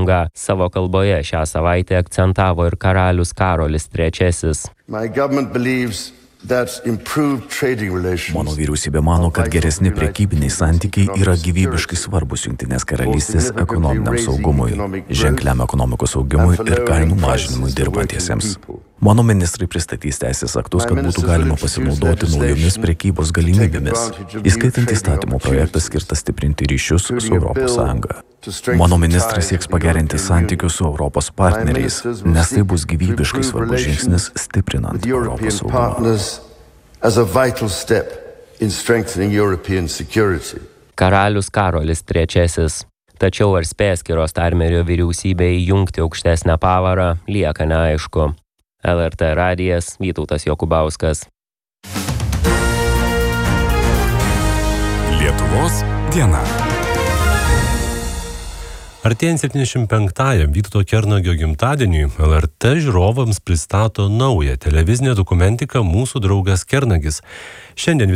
sąjunga. Savo kalboje šią savaitę akcentavo ir karalius Karolis III. Mano vyriausybė mano, kad geresni prekybiniai santykiai yra gyvybiškai svarbus Jungtinės karalystės ekonominiam saugumui, ženkliam ekonomikos augimui ir kainų mažinimui dirbantiesiems. Mano ministrai pristatys teisės aktus, kad būtų galima pasinaudoti naujomis prekybos galimybėmis, įskaitant įstatymo projektą skirtą stiprinti ryšius su Europos Sąjunga. Mano ministrai sieks pagerinti santykius su Europos partneriais, nes tai bus gyvybiškai svarbus žingsnis stiprinant Europos saugumą. Karalius Karolis III. Tačiau ar spės Starmerio vyriausybė įjungti aukštesnę pavarą, lieka neaišku. LRT radijas, Vytautas Jokubauskas. Lietuvos diena. Artėjant 75-ajam Vytauto Kernagio gimtadieniui, LRT žiūrovams pristato naują televizinę dokumentiką Mūsų draugas Kernagis. Šiandien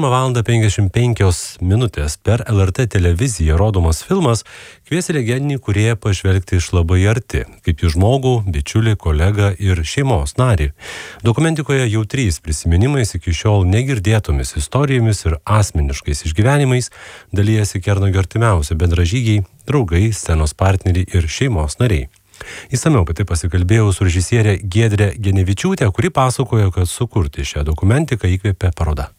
21:55 per LRT televiziją rodomas filmas kvies legendinį kūrėją pažvelgti iš labai arti, kaip į žmogų, bičiulį, kolegą ir šeimos narį. Dokumentikoje jau 3 prisiminimais iki šiol negirdėtomis istorijomis ir asmeniškais išgyvenimais dalijasi Kernagio artimiausi bendražygiai, draugai, scenos partneriai ir šeimos nariai. Įsamiau apie tai pasikalbėjau su režisierė Giedre Genevičiūtė, kuri pasakojo, kad sukurti šią dokumentiką įkvėpė paroda.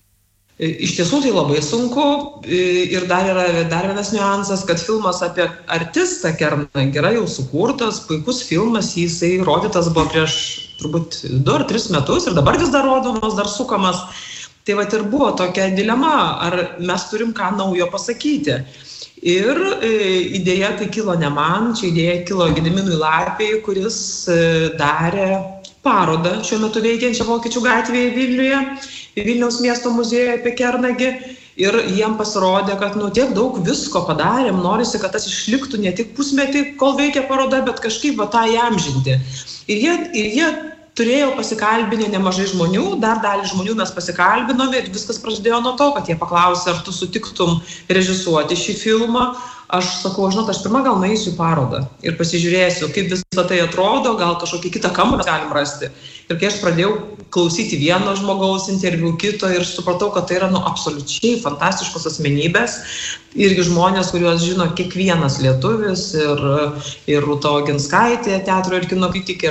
Iš tiesų tai labai sunku ir dar vienas niuansas, kad filmas apie artistą Kernagį yra jau sukurtas, puikus filmas, jisai rodytas buvo prieš turbūt 2 ar 3 metus ir dabar vis dar rodomas, dar sukamas. Tai vat ir buvo tokia dilema, ar mes turim ką naujo pasakyti. Ir idėja tai kilo ne man, čia idėja kilo Gediminui Lapei, kuris darė parodą šiuo metu veikiančią Vokiečių gatvėje Vilniuje, Vilniaus miesto muziejuje apie Kernagį. Ir jiem pasirodė, kad tiek daug visko padarėm, norisi, kad tas išliktų ne tik pusmetį, kol veikia paroda, bet kažkaip tą įamžinti. Ir jie turėjo pasikalbinę nemažai žmonių, dar dalį žmonių mes pasikalbinome ir viskas prasidėjo nuo to, kad jie paklausė, ar tu sutiktum režisuoti šį filmą. Aš sakau, aš pirmą gal nueisiu į parodą ir pasižiūrėsiu, kaip visą tai atrodo, gal kažkokį kitą kampą mes galim rasti. Ir kai aš pradėjau klausyti vieno žmogaus interviu, kito ir supratau, kad tai yra absoliučiai fantastiškos asmenybės. Irgi žmonės, kuriuos žino kiekvienas lietuvis ir Rūta Oginskaitė, teatro ir kino kritikė,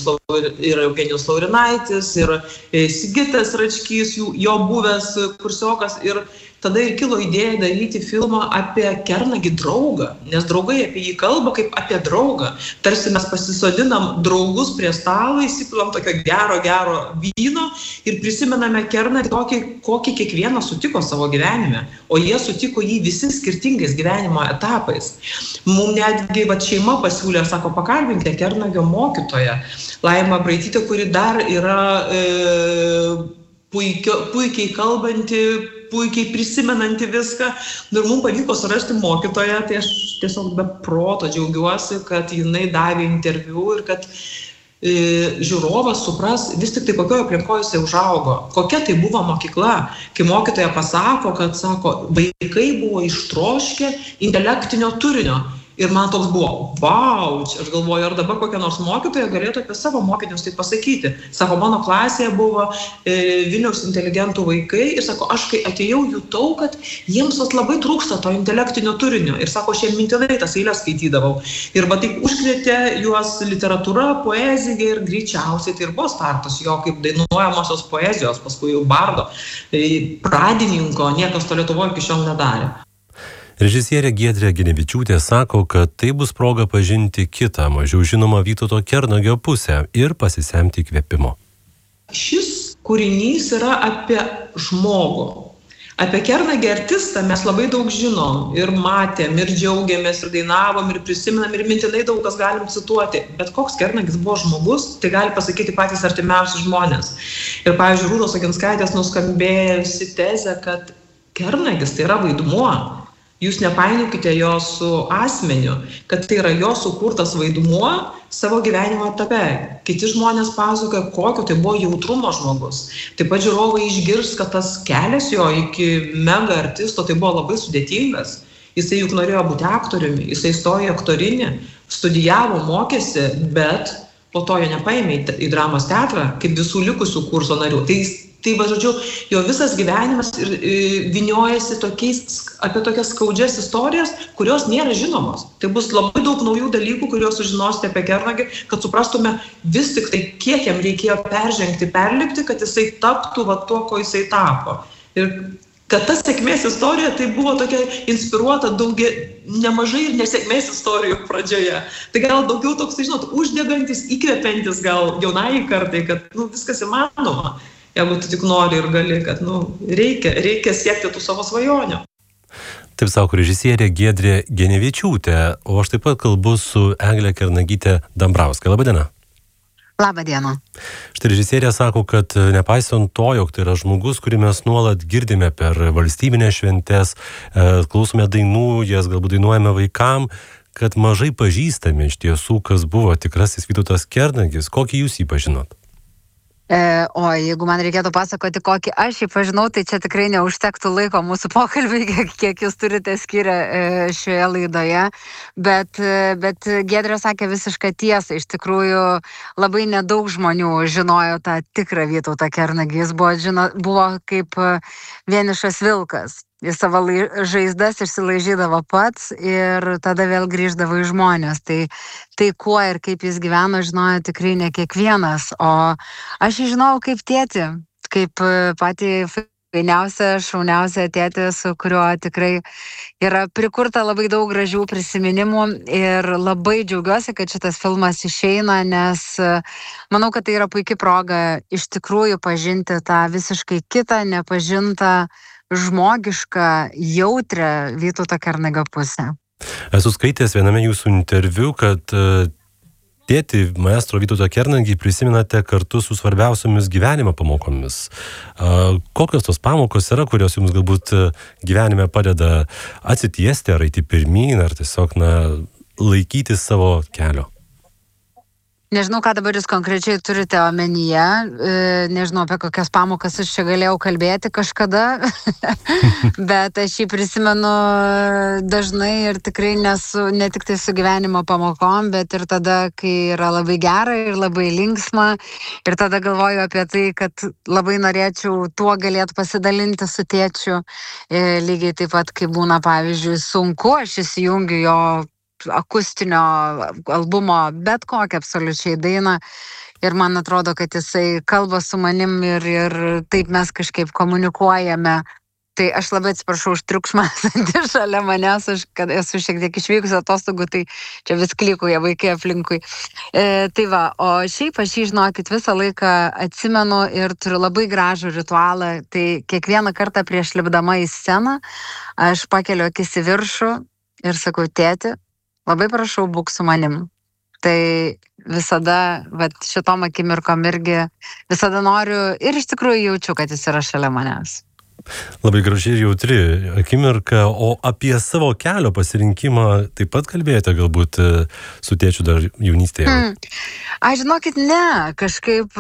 ir Eugenijus Laurinaitis, ir Sigitas Račkys, jo buvęs kursiokas. Ir tada ir kilo idėja daryti filmą apie Kernagį draugą, nes draugai apie jį kalba kaip apie draugą. Tarsi mes pasisodinam draugus prie stalo, įsipilam tokio gero vyno ir prisimename Kernagį tokį, kokį kiekvienas sutiko savo gyvenime, o jie sutiko jį visi skirtingais gyvenimo etapais. Mums netgi šeima pasiūlė, sako, pakalbinkite Kernagio mokytoją, Laimą Braitytę, kuri dar yra puikiai kalbanti, puikiai prisimenanti viską. Ir mums pavyko surasti mokytoją, tai aš tiesiog be proto džiaugiuosi, kad jinai davė interviu ir kad žiūrovas supras vis tik tai kokioje aplinkoje jisai užaugo, kokia tai buvo mokykla, kai mokytoja pasako, kad vaikai buvo ištroškę intelektinio turinio. Ir man toks buvo, vau, aš galvoju, ar dabar kokia nors mokytoja galėtų apie savo mokinius tai pasakyti. Sako, mano klasėje buvo Vilniaus inteligentų vaikai ir sako, aš kai atėjau, jutau, kad jiems labai trūksta to intelektinio turinio. Ir sako, aš mintinai tas eiles skaitydavau. Ir taip užkrėtė juos literatūra, poezija ir greičiausiai tai ir buvo startas jo kaip dainuojamosios poezijos, paskui jau bardo. Pradininko niekas to Lietuvoje iki šiol nedarė. Režisierė Giedrė Genevičiūtė sako, kad tai bus proga pažinti kitą, mažiau žinomą Vytauto Kernagio pusę ir pasisemti įkvėpimo. Šis kūrinys yra apie žmogų. Apie Kernagį artistą mes labai daug žinom ir matėm, ir džiaugiamės, ir dainavom, ir prisimenam, ir mintinai daug kas galim cituoti. Bet koks Kernagis buvo žmogus, tai gali pasakyti patys artimiausi žmonės. Ir pavyzdžiui, Rūtos Oginskaitės nuskambėjusi tezė, kad Kernagis tai yra vaidmuo. Jūs nepainiokite jo su asmeniu, kad tai yra jo sukurtas vaidmuo savo gyvenimo etape. Kiti žmonės pasakoja, kokio tai buvo jautrumo žmogus. Taip pat žiūrovai išgirs, kad tas kelias jo iki mega artisto tai buvo labai sudėtingas. Jisai juk norėjo būti aktoriumi, jisai stojo aktorinį, studijavo, mokėsi, bet po to jo nepaėmė į dramos teatrą, kaip visų likusių kurso narių. Tai va, žodžiu, jo visas gyvenimas vyniojasi apie tokias skaudžias istorijas, kurios nėra žinomos. Tai bus labai daug naujų dalykų, kuriuos sužinosite apie Kernagį, kad suprastume vis tik tai, kiek jam reikėjo perlipti, kad jisai taptų va tuo, ko jisai tapo. Ir kad ta sėkmės istorija tai buvo tokia inspiruota nemažai ir nesėkmės istorijų pradžioje. Tai gal daugiau toks, uždegantis, įkvepiantis gal jaunai kartai, kad viskas įmanoma. Jeigu tu tik nori ir gali, kad reikia siekti tų savo svajonių. Taip sako režisierė Giedrė Genevičiūtė, o aš taip pat kalbu su Egle Kernagyte Dambrauske. Labadiena. Labadiena. Štai režisierė sako, kad nepaisant to, jog tai yra žmogus, kurį mes nuolat girdime per valstybinės šventes, klausome dainų, jas galbūt dainuojame vaikam, kad mažai pažįstame iš tiesų, kas buvo tikrasis Vytautas Kernagis. Kokį jūs jį pažinot? O jeigu man reikėtų pasakoti, kokį aš jį pažinau, tai čia tikrai neužtektų laiko mūsų pokalbiui, kiek jūs turite skirę šioje laidoje, bet Giedrė sakė visišką tiesą. Iš tikrųjų, labai nedaug žmonių žinojo tą tikrą Vytautą Kernagį. Jis buvo kaip vienišas vilkas. Jis savo žaizdas išsilaižydavo pats ir tada vėl grįždavo į žmonės. Tai kuo ir kaip jis gyveno, žinojo tikrai ne kiekvienas. O aš jį žinojau kaip tėtį, kaip patį fainiausią, šauniausią tėtį, su kuriuo tikrai yra prikurta labai daug gražių prisiminimų. Ir labai džiaugiuosi, kad šitas filmas išeina, nes manau, kad tai yra puikia proga iš tikrųjų pažinti tą visiškai kitą, nepažintą, žmogišką, jautrę Vytauto Kernagio pusę. Esu skaitęs viename jūsų interviu, kad tėtį maestro Vytautą Kernagį prisimenate kartu su svarbiausiomis gyvenimo pamokomis. Kokios tos pamokos yra, kurios jums galbūt gyvenime padeda atsitiesti, ar eiti pirmyn, ar tiesiog laikytis savo kelio? Nežinau, ką dabar jūs konkrečiai turite omenyje, nežinau, apie kokias pamokas aš čia galėjau kalbėti kažkada, bet aš jį prisimenu dažnai ir tikrai ne tik tai su gyvenimo pamokom, bet ir tada, kai yra labai gera ir labai linksma, ir tada galvoju apie tai, kad labai norėčiau tuo galėtų pasidalinti su tėčiu, lygiai taip pat, kai būna, pavyzdžiui, sunku, aš įsijungiu jo akustinio albumo, bet kokią absoliučiai dainą. Ir man atrodo, kad jisai kalba su manim ir taip mes kažkaip komunikuojame. Tai aš labai atsiprašau už triukšmą šalia manęs, kad esu šiek tiek išvykusi atostogų, tai čia vis klikuoja vaikai aplinkui. Tai va, o šiaip aš jį, žinokit, visą laiką atsimenu ir turiu labai gražų ritualą. Tai kiekvieną kartą prieš lipdama į sceną aš pakeliu akis į viršų ir sakau, tėti, labai prašau, būk su manim. Tai visada, šitom akimirkom irgi visada noriu ir iš tikrųjų jaučiu, kad jis yra šalia manęs. Labai gražiai ir jautri akimirka, o apie savo kelio pasirinkimą taip pat kalbėjote galbūt su tėčiu dar jaunystėje? Aš žinokit, ne, kažkaip,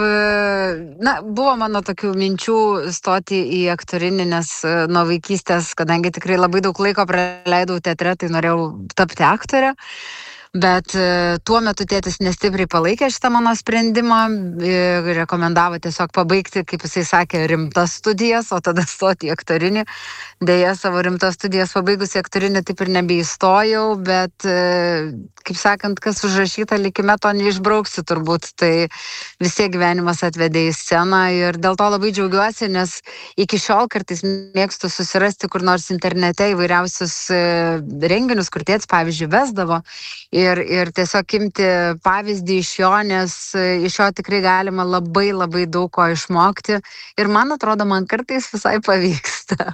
buvo mano tokių minčių stoti į aktorinį, nes nuo vaikystės, kadangi tikrai labai daug laiko praleidau teatre, tai norėjau tapti aktorę. Bet tuo metu tėtis nestipriai palaikė šitą mano sprendimą, rekomendavo tiesiog pabaigti, kaip jisai sakė, rimtas studijas, o tada stoti į aktorinį. Deja, savo rimtas studijas pabaigus į aktorinį taip ir nebeįstojau, bet, kaip sakant, kas užrašyta likime, to neišbrauksi turbūt. Tai vis tiek gyvenimas atvedė į sceną ir dėl to labai džiaugiuosi, nes iki šiol kartais mėgstu susirasti kur nors internete įvairiausius renginius, kur tėtis, pavyzdžiui, vesdavo. Ir tiesiog imti pavyzdį iš jo, nes iš jo tikrai galima labai labai daug ko išmokti. Ir man atrodo, man kartais visai pavyksta.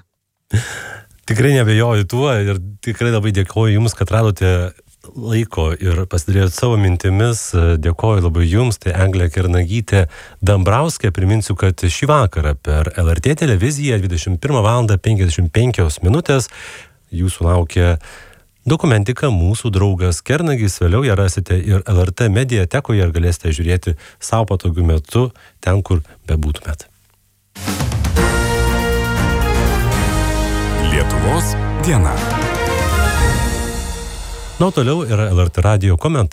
Tikrai neabejoju tuo ir tikrai labai dėkoju Jums, kad radote laiko ir pasidalėjot savo mintimis. Dėkoju labai Jums, tai Eglė Kernagytė Dambrauskė. Priminsiu, kad šį vakarą per LRT televiziją 21:55 Jūsų laukia dokumentika Mūsų draugas Kernagis. Vėliau ją rasite ir LRT mediatekoje ir galėsite žiūrėti savo patogiu metu ten, kur bebūtumėt. Lietuvos diena. Na, toliau yra LRT radijo komentaras.